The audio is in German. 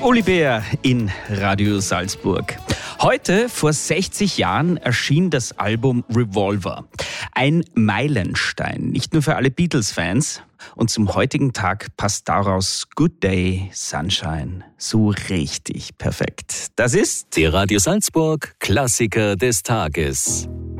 Uli Bär in Radio Salzburg. Heute, vor 60 Jahren, erschien das Album Revolver. Ein Meilenstein, nicht nur für alle Beatles-Fans. Und zum heutigen Tag passt daraus Good Day, Sunshine so richtig perfekt. Das ist der Radio Salzburg Klassiker des Tages.